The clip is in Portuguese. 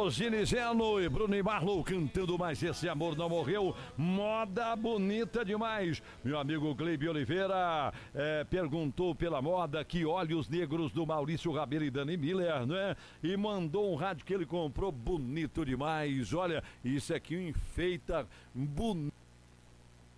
Ginigeno e Bruno e Marlon cantando Mas Esse Amor Não Morreu. Moda bonita demais. Meu amigo Gleibe Oliveira perguntou pela moda que olhos negros do Maurício Rabelo e Dani Miller, né? E mandou um rádio que ele comprou bonito demais. Olha, isso aqui enfeita bonito.